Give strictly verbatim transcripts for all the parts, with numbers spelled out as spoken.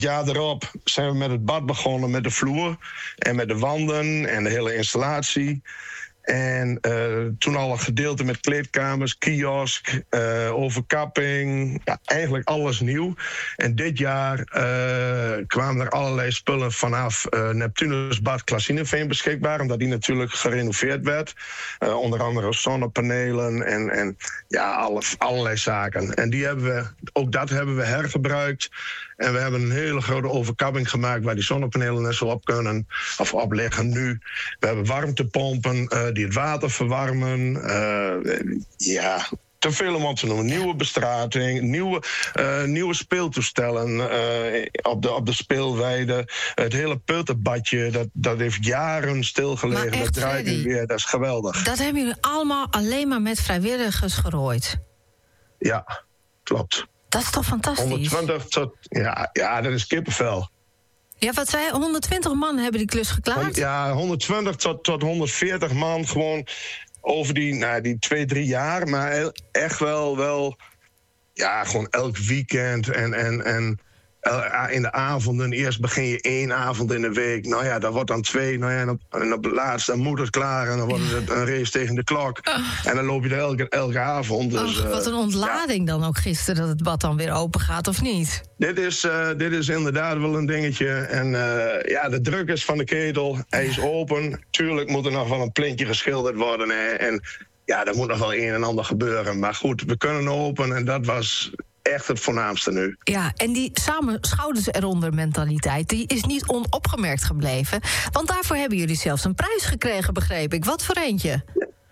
jaar erop zijn we met het bad begonnen, met de vloer en met de wanden en de hele installatie. En uh, toen al een gedeelte met kleedkamers, kiosk, uh, overkapping. Ja, eigenlijk alles nieuw. En dit jaar uh, kwamen er allerlei spullen vanaf uh, Neptunusbad Klassineveen beschikbaar. Omdat die natuurlijk gerenoveerd werd. Uh, onder andere zonnepanelen en, en ja, alle, allerlei zaken. En die hebben we, ook dat hebben we hergebruikt. En we hebben een hele grote overkapping gemaakt waar die zonnepanelen net zo op kunnen. Of op liggen nu. We hebben warmtepompen uh, die het water verwarmen. Uh, ja, te veel om op te noemen. Nieuwe bestrating, nieuwe, uh, nieuwe speeltoestellen uh, op, de, op de speelweide. Het hele puttenbadje, dat, dat heeft jaren stilgelegen. Echt, dat draait nu weer, dat is geweldig. Dat hebben jullie allemaal alleen maar met vrijwilligers gerooid? Ja, klopt. Dat is toch fantastisch? honderdtwintig tot... Ja, ja, dat is kippenvel. Ja, wat zei je? honderdtwintig man hebben die klus geklaard? Ja, honderdtwintig tot, tot honderdveertig man gewoon over die, nou, die twee, drie jaar. Maar echt wel, wel ja, gewoon elk weekend en... en, en in de avonden, eerst begin je één avond in de week. Nou ja, dat wordt dan twee. Nou ja, en op, en op het laatst, dan moet het klaar. En dan wordt het een race tegen de klok. Oh. En dan loop je er elke, elke avond. Dus, oh, wat een ontlading uh, ja. dan ook gisteren, dat het bad dan weer open gaat, of niet? Dit is, uh, dit is inderdaad wel een dingetje. En uh, ja, de druk is van de ketel. Hij is open. Tuurlijk moet er nog wel een plintje geschilderd worden. Hè. En ja, er moet nog wel een en ander gebeuren. Maar goed, we kunnen open en dat was... echt het voornaamste nu. Ja, en die samen schouders eronder mentaliteit... die is niet onopgemerkt gebleven. Want daarvoor hebben jullie zelfs een prijs gekregen, begreep ik. Wat voor eentje?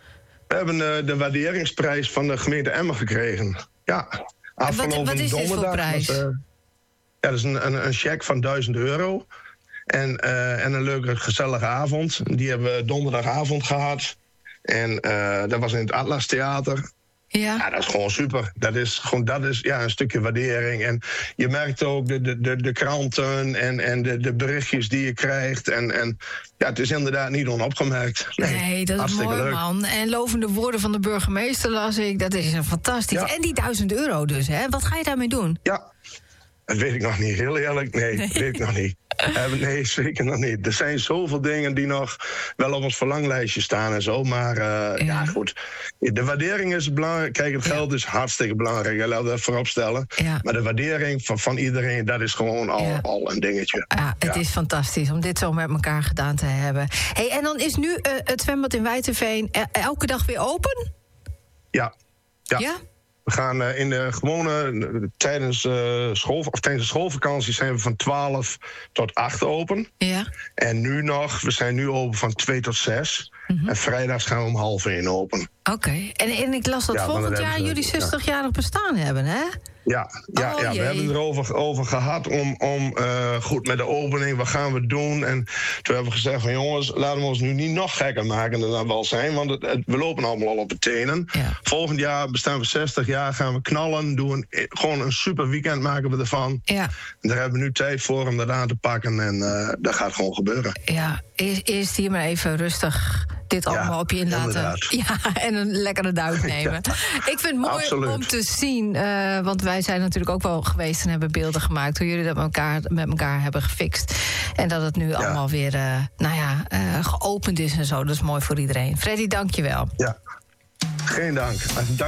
We hebben uh, de waarderingsprijs van de gemeente Emmen gekregen. Ja. En wat, wat is dit voor prijs? Was, uh, ja, dat is een, een, een cheque van duizend euro. En, uh, en een leuke, gezellige avond. Die hebben we donderdagavond gehad. En uh, dat was in het Atlas Theater... Ja. ja, dat is gewoon super. Dat is gewoon dat is, ja, een stukje waardering. En je merkt ook de, de, de, de kranten en, en de, de berichtjes die je krijgt. En, en ja, het is inderdaad niet onopgemerkt. Nee, nee dat is mooi, leuk. Man. En lovende woorden van de burgemeester las ik. Dat is een fantastisch. Ja. En die duizend euro dus, hè? Wat ga je daarmee doen? Ja, dat weet ik nog niet. Heel eerlijk, nee, nee. dat weet ik nog niet. Uh, nee, zeker nog niet. Er zijn zoveel dingen die nog wel op ons verlanglijstje staan en zo. Maar uh, ja. ja, goed. De waardering is belangrijk. Kijk, het geld ja. is hartstikke belangrijk. Laten we dat voorop stellen. Ja. Maar de waardering van, van iedereen, dat is gewoon al, ja. al een dingetje. Ja, het ja. is fantastisch om dit zo met elkaar gedaan te hebben. Hey, en dan is nu uh, het zwembad in Wijtenveen uh, elke dag weer open? Ja. Ja? ja? We gaan uh, in de gewone, uh, tijdens, uh, school, of tijdens de schoolvakantie zijn we van twaalf tot acht open. Ja. En nu nog, we zijn nu open van twee tot zes. Mm-hmm. En vrijdags gaan we om half één open. Oké, okay. en, en ik las dat ja, volgend jaar we, jullie zestig-jarig ja. bestaan hebben, hè? Ja, ja, oh, ja we hebben het erover over gehad om, om uh, goed met de opening, wat gaan we doen? En toen hebben we gezegd van jongens, laten we ons nu niet nog gekker maken dan dat we al zijn. Want het, het, we lopen allemaal al op de tenen. Ja. Volgend jaar bestaan we zestig jaar, gaan we knallen. Doen een, gewoon een super weekend maken we ervan. Ja. En daar hebben we nu tijd voor om dat aan te pakken. En uh, dat gaat gewoon gebeuren. Ja, eerst, eerst hier maar even rustig dit allemaal ja, op je in laten. Ja, en een lekkere duik nemen. Ja. Ik vind het mooi Absoluut. om te zien, uh, want wij zijn natuurlijk ook wel geweest en hebben beelden gemaakt hoe jullie dat met elkaar, met elkaar hebben gefixt. En dat het nu ja. allemaal weer uh, nou ja, uh, geopend is en zo. Dat is mooi voor iedereen. Freddy, dank je wel. Ja, geen dank. dank